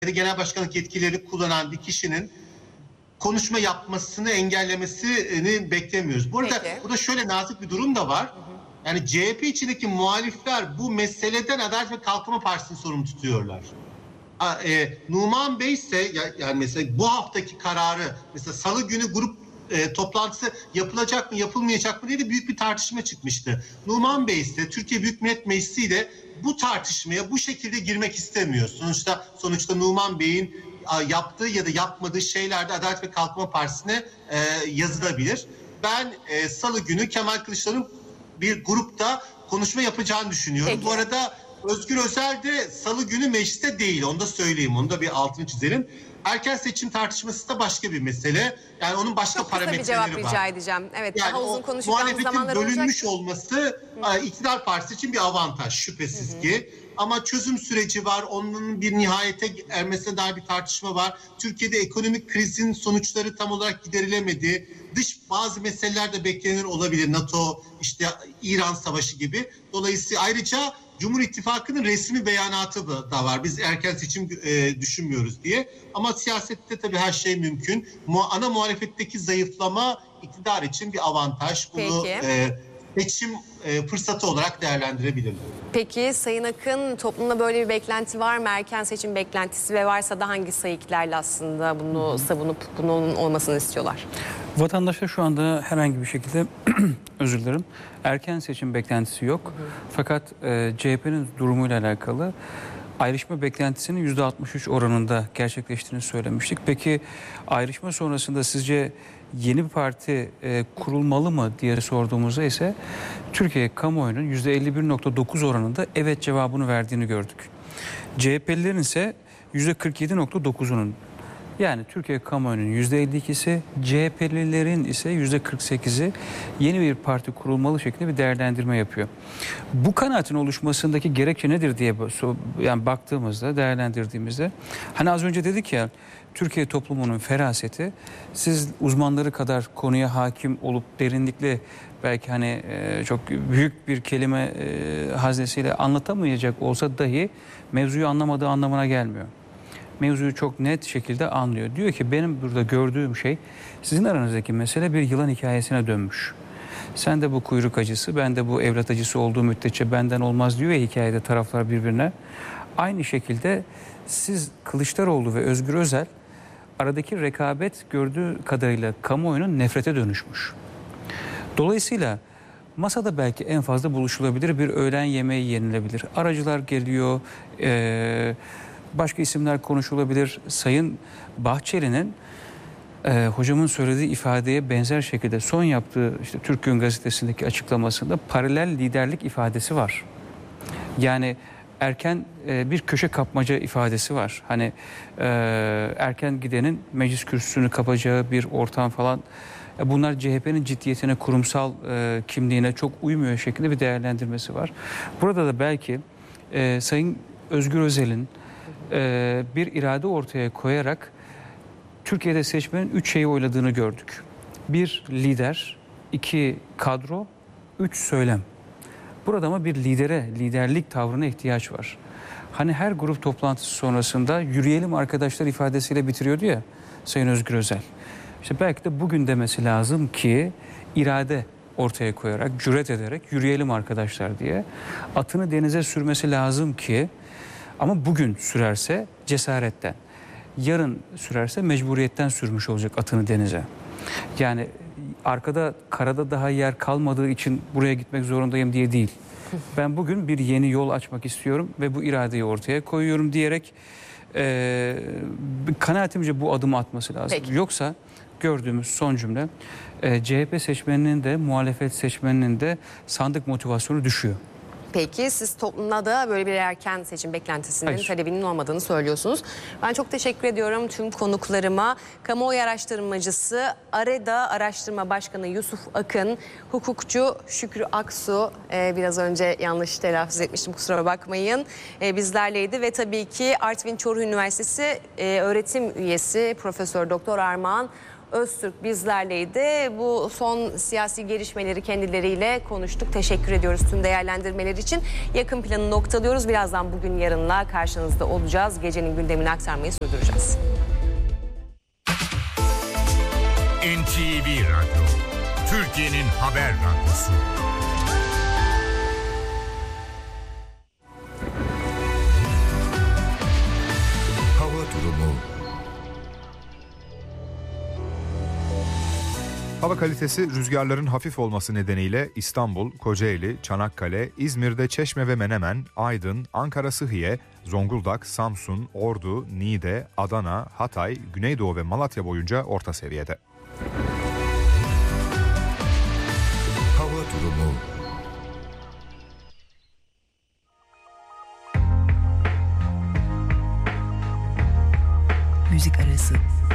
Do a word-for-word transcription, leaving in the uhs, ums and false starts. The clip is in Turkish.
genel başkanlık yetkileri kullanan bir kişinin konuşma yapmasını engellemesini beklemiyoruz. Burada, burada şöyle nazik bir durum da var. Hı hı. Yani C H P içindeki muhalifler bu meseleden Adalet ve Kalkınma Partisi'ni sorumlu tutuyorlar. E, Numan Bey ise yani mesela bu haftaki kararı, mesela Salı günü grup e, toplantısı yapılacak mı yapılmayacak mı diye de büyük bir tartışma çıkmıştı. Numan Bey ise Türkiye Büyük Millet Meclisi ile bu tartışmaya bu şekilde girmek istemiyor. Sonuçta sonuçta Numan Bey'in yaptığı ya da yapmadığı şeyler de Adalet ve Kalkınma Partisi'ne e, yazılabilir. Ben e, Salı günü Kemal Kılıçdaroğlu'nun bir grupta konuşma yapacağını düşünüyorum. Peki. Bu arada Özgür Özel de Salı günü mecliste değil. Onu da söyleyeyim. Onu da bir altını çizelim. Erken seçim tartışması da başka bir mesele. Yani onun başka Çok parametreleri var. Çok kısa bir cevap rica edeceğim. Evet, yani daha uzun konuşacağımız zamanlar olacak. Bölünmüş olması Hı. iktidar partisi için bir avantaj şüphesiz Hı. ki. Ama çözüm süreci var. Onun bir nihayete ermesine dair bir tartışma var. Türkiye'de ekonomik krizin sonuçları tam olarak giderilemedi. Dış bazı meseleler de beklenir olabilir. NATO, işte İran savaşı gibi. Dolayısıyla ayrıca Cumhur İttifakı'nın resmi beyanatı da var. Biz erken seçim e, düşünmüyoruz diye. Ama siyasette tabii her şey mümkün. Mu ana muhalefetteki zayıflama iktidar için bir avantaj. Bunu e, seçim e, fırsatı olarak değerlendirebilirler. Peki Sayın Akın, toplumda böyle bir beklenti var mı? Erken seçim beklentisi ve varsa da hangi sayıklarla aslında bunu savunup bunun olmasını istiyorlar? Vatandaşlar şu anda herhangi bir şekilde özür dilerim erken seçim beklentisi yok. Hı hı. Fakat e, C H P'nin durumuyla alakalı ayrışma beklentisinin yüzde altmış üç oranında gerçekleştiğini söylemiştik. Peki ayrışma sonrasında sizce yeni bir parti e, kurulmalı mı diye sorduğumuzda ise Türkiye kamuoyunun yüzde elli bir nokta dokuz oranında evet cevabını verdiğini gördük. C H P'lilerin ise yüzde kırk yedi nokta dokuzunun, yani Türkiye kamuoyunun yüzde elli ikisi, C H P'lilerin ise yüzde kırk sekizi yeni bir parti kurulmalı şeklinde bir değerlendirme yapıyor. Bu kanaatin oluşmasındaki gerekçe nedir diye yani baktığımızda, değerlendirdiğimizde, hani az önce dedik ya, Türkiye toplumunun feraseti, siz uzmanları kadar konuya hakim olup derinlikli, belki hani çok büyük bir kelime haznesiyle anlatamayacak olsa dahi mevzuyu anlamadığı anlamına gelmiyor. Mevzuyu çok net şekilde anlıyor. Diyor ki benim burada gördüğüm şey, sizin aranızdaki mesele bir yılan hikayesine dönmüş. Sen de bu kuyruk acısı, ben de bu evlat acısı olduğu müddetçe benden olmaz diyor ya hikayede taraflar birbirine. Aynı şekilde siz Kılıçdaroğlu ve Özgür Özel aradaki rekabet gördüğü kadarıyla kamuoyunun nefrete dönüşmüş. Dolayısıyla masada belki en fazla buluşulabilir, bir öğlen yemeği yenilebilir. Aracılar geliyor, ee, başka isimler konuşulabilir. Sayın Bahçeli'nin e, hocamın söylediği ifadeye benzer şekilde son yaptığı işte Türk Gün Gazetesi'ndeki açıklamasında paralel liderlik ifadesi var. Yani erken e, bir köşe kapmaca ifadesi var. Hani e, erken gidenin meclis kürsüsünü kapacağı bir ortam falan. E, bunlar C H P'nin ciddiyetine, kurumsal e, kimliğine çok uymuyor şeklinde bir değerlendirmesi var. Burada da belki e, Sayın Özgür Özel'in e, bir irade ortaya koyarak Türkiye'de seçmenin üç şeyi oyladığını gördük. Bir, lider; iki, kadro; üç, söylem. Burada ama bir lidere, liderlik tavrına ihtiyaç var. Hani her grup toplantısı sonrasında yürüyelim arkadaşlar ifadesiyle bitiriyordu ya Sayın Özgür Özel. İşte belki de bugün demesi lazım ki irade ortaya koyarak, cüret ederek yürüyelim arkadaşlar diye. Atını denize sürmesi lazım ki, ama bugün sürerse cesaretten, yarın sürerse mecburiyetten sürmüş olacak atını denize. Yani arkada, karada daha yer kalmadığı için buraya gitmek zorundayım diye değil. Ben bugün bir yeni yol açmak istiyorum ve bu iradeyi ortaya koyuyorum diyerek e, kanaatimce bu adımı atması lazım. Peki. Yoksa gördüğümüz son cümle, e, C H P seçmeninin de muhalefet seçmeninin de sandık motivasyonu düşüyor. Peki siz toplumda da böyle bir erken seçim beklentisinin, Hayır. talebinin olmadığını söylüyorsunuz. Ben çok teşekkür ediyorum tüm konuklarıma. Kamuoyu araştırmacısı, AREDA Araştırma Başkanı Yusuf Akın, hukukçu Şükrü Aksu, e, biraz önce yanlış telaffuz etmiştim, kusura bakmayın, e, bizlerleydi. Ve tabii ki Artvin Çoruh Üniversitesi e, öğretim üyesi Profesör Doktor Armağan Öztürk bizlerleydi. Bu son siyasi gelişmeleri kendileriyle konuştuk. Teşekkür ediyoruz tüm değerlendirmeler için. Yakın planı noktalıyoruz. Birazdan bugün yarınla karşınızda olacağız. Gecenin gündemini aktarmayı sürdüreceğiz. N T V Radyo, Türkiye'nin haber radyosu. Hava durumu. Hava kalitesi rüzgarların hafif olması nedeniyle İstanbul, Kocaeli, Çanakkale, İzmir'de Çeşme ve Menemen, Aydın, Ankara Sıhhiye, Zonguldak, Samsun, Ordu, Niğde, Adana, Hatay, Güneydoğu ve Malatya boyunca orta seviyede. Hava durumu. Müzik arası.